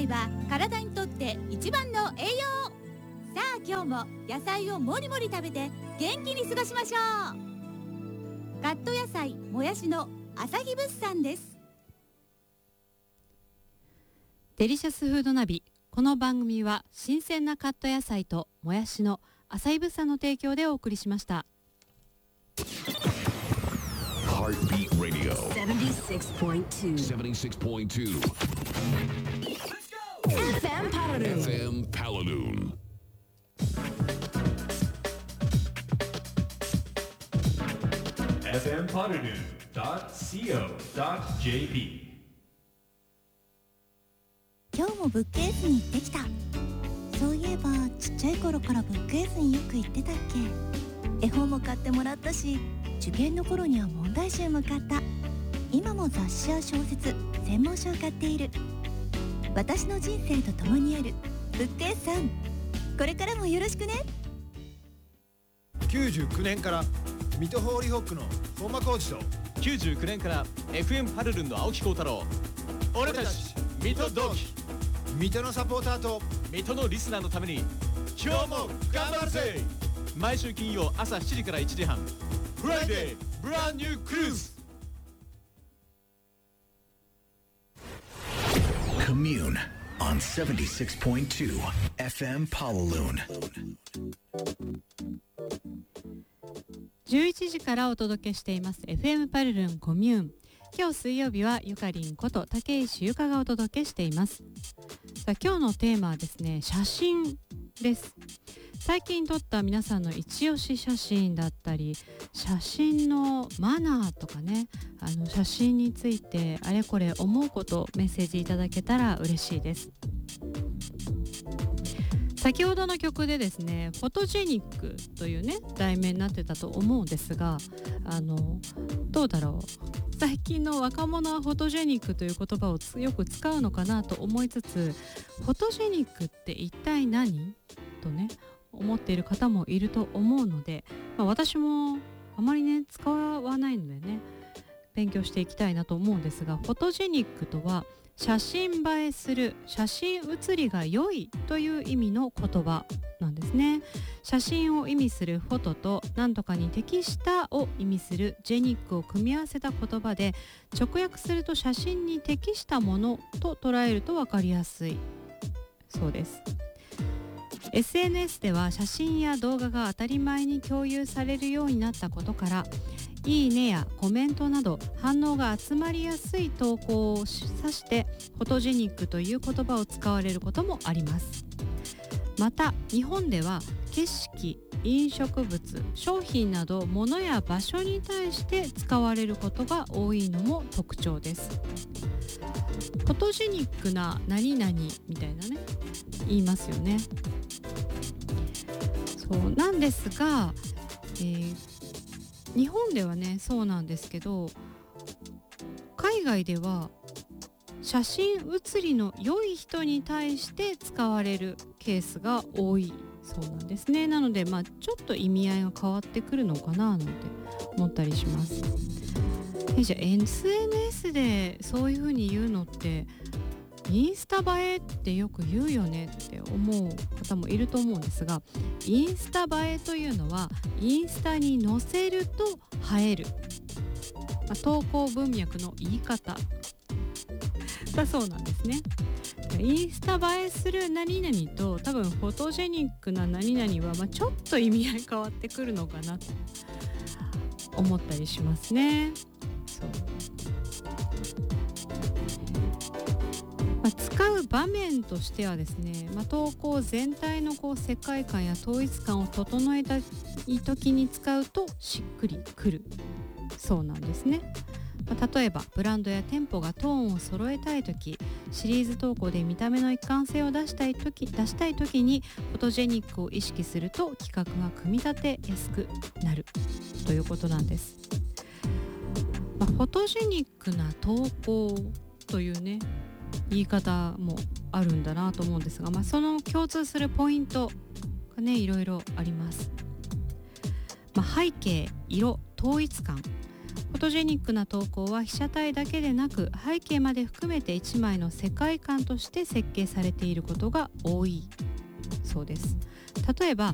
菜は体にとって一番の栄養。さあ今日も野菜をもりもり食べて元気に過ごしましょう。カット野菜もやしの朝日物産です。 デリシャスフードナビ。この番組は新鮮なカット野菜ともやしの朝日物産の提供でお送りしました。 Heartbeat Radio 76.2 FM Paladoon FM Paladoon fmpaladoon.co.jp。 今日もブックエースに行ってきた。そういえばちっちゃい頃からブックエースによく行ってたっけ。絵本も買ってもらったし、受験の頃には問題集も買った。今も雑誌や小説、専門書を買っている。私の人生と共にあるブックエースさん、これからもよろしくね。 99年から水戸ホーリーホックの本間浩二と、 99年から FM パルルンの青木幸太郎。俺たち水戸同期、 水戸のサポーターと水戸のリスナーのために今日も頑張るぜ。毎週金曜朝7時から1時半、フライデーブランニュークルーズ。 Commune on 76.2 FM Paladoon。 11時からお届けしています FM パルルンコミューン。今日水曜日はゆかりんこと竹石ゆかがお届けしています。さあ今日のテーマはですね、写真です。最近撮った皆さんの一押し写真だったり、写真のマナーとかね、写真についてあれこれ思うことメッセージいただけたら嬉しいです。先ほどの曲でですね、フォトジェニックというね題名になってたと思うんですが、どうだろう、最近の若者はフォトジェニックという言葉をよく使うのかなと思いつつ、フォトジェニックって一体何とね思っている方もいると思うので、私もあまりね使わないのでね勉強していきたいなと思うんですが、フォトジェニックとは写真映えする、写真写りが良いという意味の言葉なんですね。写真を意味するフォトと何とかに適したを意味するジェニックを組み合わせた言葉で、直訳すると写真に適したものと捉えると分かりやすいそうです。SNS では写真や動画が当たり前に共有されるようになったことから、いいねやコメントなど反応が集まりやすい投稿を指してフォトジェニックという言葉を使われることもあります。また日本では景色、飲食物、商品など物や場所に対して使われることが多いのも特徴です。フォトジェニックな何々みたいなね言いますよね。そうなんですが、日本ではねそうなんですけど、海外では写真写りの良い人に対して使われるケースが多いそうなんですね。なのでちょっと意味合いが変わってくるのかななんて思ったりします。じゃあ SNS でそういう風に言うのってインスタ映えってよく言うよねって思う方もいると思うんですが、インスタ映えというのはインスタに載せると映える、投稿文脈の言い方だそうなんですね。インスタ映えする何々と多分フォトジェニックな何々はちょっと意味合い変わってくるのかなと思ったりしますね。そう使う場面としてはですね、投稿全体の世界観や統一感を整えたい時に使うとしっくりくるそうなんですね。例えばブランドや店舗がトーンを揃えたい時、シリーズ投稿で見た目の一貫性を出したい時にフォトジェニックを意識すると企画が組み立てやすくなるということなんです。フォトジェニックな投稿というね言い方もあるんだなと思うんですが、その共通するポイントがねいろいろあります。背景、色、統一感、フフォトジェニックな投稿は被写体だけでなく背景まで含めて一枚の世界観として設計されていることが多いそうです。例えば